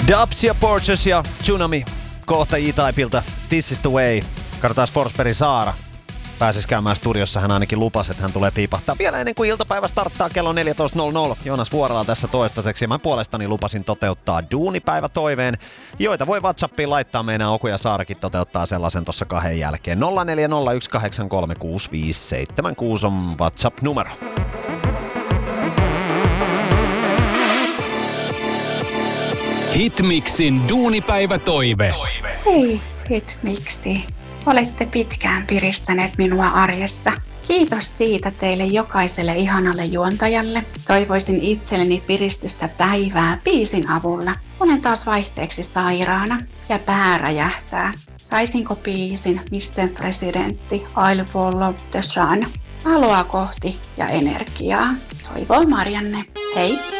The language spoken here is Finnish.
Dubs ja Porches ja Tsunami kohta E-Typeltä. This is the way. Katsotaan Forsbergin Saara. Pääsis käymään studiossa, hän ainakin lupasi, että hän tulee piipahtaa vielä ennen kuin iltapäivä starttaa kello 14.00. Joonas Vuorela tässä toistaiseksi ja mä puolestani lupasin toteuttaa duunipäivätoiveen, joita voi WhatsAppiin laittaa. Meidän Oku ja Saarakin toteuttaa sellaisen tossa 2 jälkeen. 0401836576 on WhatsApp-numero. Hitmixin duunipäivätoive. Hei Hitmixi, olette pitkään piristäneet minua arjessa. Kiitos siitä teille jokaiselle ihanalle juontajalle. Toivoisin itselleni piristystä päivää biisin avulla. Olen taas vaihteeksi sairaana ja pää räjähtää. Saisinko biisin Mr. Presidentti I'll Follow the Sun? Valoa kohti ja energiaa. Toivoo Marianne. Hei!